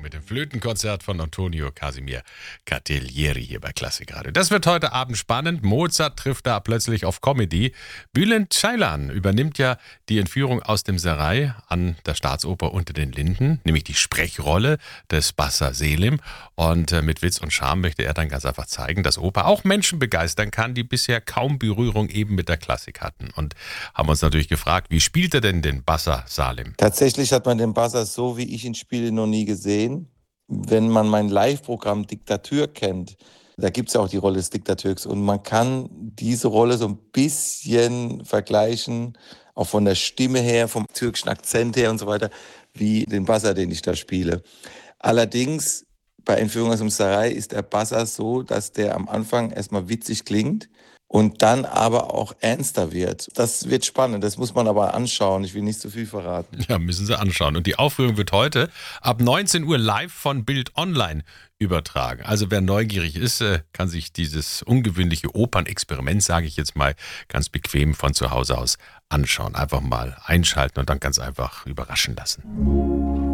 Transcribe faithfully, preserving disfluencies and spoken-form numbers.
mit dem Flötenkonzert von Antonio Casimir Cattiglieri hier bei Klassik Radio. Das wird heute Abend spannend. Mozart trifft da plötzlich auf Comedy. Bülent Ceylan übernimmt ja die Entführung aus dem Serail an der Staatsoper Unter den Linden, nämlich die Sprechrolle des Bassa Selim. Und äh, mit Witz und Charme möchte er dann ganz einfach zeigen, dass Oper auch Menschen begeistern kann, die bisher kaum Berührung eben mit der Klassik hatten. Und haben uns natürlich gefragt, wie spielt er denn den Bassa Salim? Tatsächlich hat man den Bassa so, wie ich ihn spiele, noch nie gesehen. Wenn man mein Live-Programm Diktatur kennt, da gibt es ja auch die Rolle des Diktateurs und man kann diese Rolle so ein bisschen vergleichen, auch von der Stimme her, vom türkischen Akzent her und so weiter, wie den Bassa, den ich da spiele. Allerdings bei Entführung aus dem Serail ist der Bassa so, dass der am Anfang erstmal witzig klingt und dann aber auch ernster wird. Das wird spannend, das muss man aber anschauen. Ich will nicht zu viel verraten. Ja, müssen Sie anschauen. Und die Aufführung wird heute ab neunzehn Uhr live von Bild Online übertragen. Also wer neugierig ist, kann sich dieses ungewöhnliche Opernexperiment, sage ich jetzt mal, ganz bequem von zu Hause aus anschauen. Einfach mal einschalten und dann ganz einfach überraschen lassen.